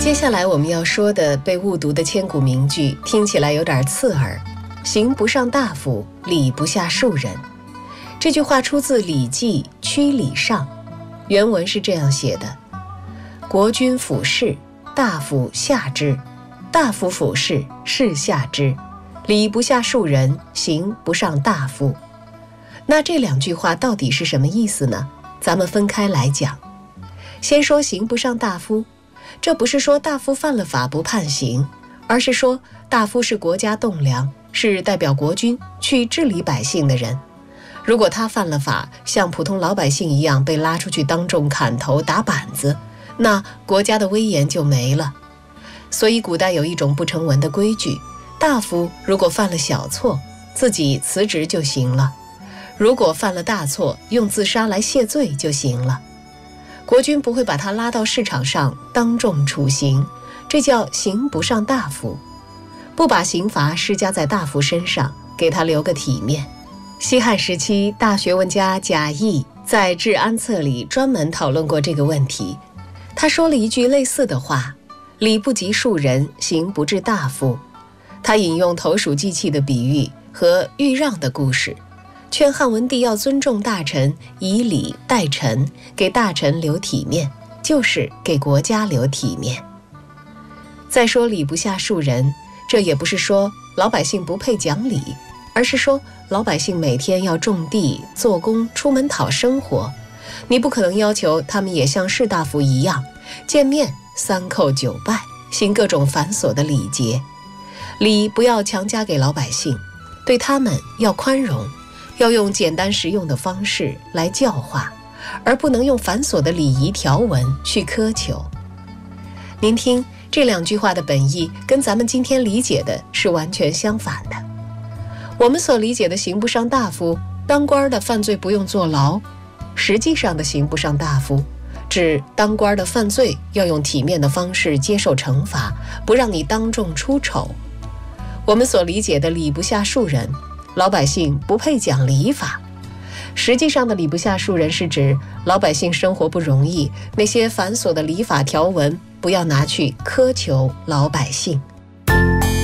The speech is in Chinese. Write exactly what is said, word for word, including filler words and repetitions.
接下来我们要说的被误读的千古名句，听起来有点刺耳。刑不上大夫，礼不下庶人。这句话出自《礼记·曲礼上》，原文是这样写的：国君俯视，大夫下之；大夫俯视，士下之。礼不下庶人，刑不上大夫。那这两句话到底是什么意思呢？咱们分开来讲。先说刑不上大夫，这不是说大夫犯了法不判刑，而是说大夫是国家栋梁，是代表国君去治理百姓的人。如果他犯了法，像普通老百姓一样被拉出去当众砍头打板子，那国家的威严就没了。所以古代有一种不成文的规矩，大夫如果犯了小错，自己辞职就行了；如果犯了大错，用自杀来谢罪就行了。国君不会把他拉到市场上当众处刑，这叫刑不上大夫，不把刑罚施加在大夫身上，给他留个体面。西汉时期，大学问家贾谊在《治安策》里专门讨论过这个问题。他说了一句类似的话：礼不及庶人，刑不至大夫。他引用投鼠忌器的比喻和豫让的故事，劝汉文帝要尊重大臣，以礼待臣，给大臣留体面，就是给国家留体面。再说礼不下庶人，这也不是说老百姓不配讲礼，而是说老百姓每天要种地做工，出门讨生活，你不可能要求他们也像士大夫一样，见面三叩九拜，行各种繁琐的礼节。礼不要强加给老百姓，对他们要宽容，要用简单实用的方式来教化，而不能用繁琐的礼仪条文去苛求。您听，这两句话的本意跟咱们今天理解的是完全相反的。我们所理解的刑不上大夫，当官的犯罪不用坐牢，实际上的刑不上大夫，指当官的犯罪要用体面的方式接受惩罚，不让你当众出丑。我们所理解的礼不下庶人，老百姓不配讲礼法，实际上的礼不下庶人是指老百姓生活不容易，那些繁琐的礼法条文不要拿去苛求老百姓。